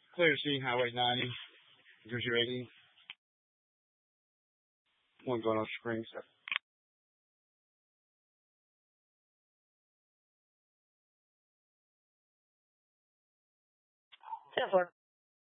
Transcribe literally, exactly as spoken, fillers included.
Clear to see Highway ninety, New Jersey eighty, one going on Springs. ten four.